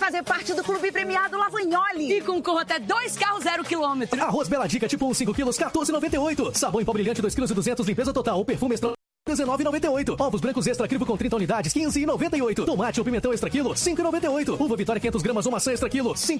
fazer parte do Clube Premiado Lavagnoli. E concorra até 2 carros 0 km. Arroz Bela Dica tipo 1, 5 quilos, 14,98. Sabão em pó brilhante 2,2 kg, limpeza total. O perfume extra... 19,98. Ovos brancos extra crivo com 30 unidades, 15,98. Tomate ou pimentão extra quilo, 5,98. Uva Vitória 500 gramas ou maçã extra quilo, 5,98.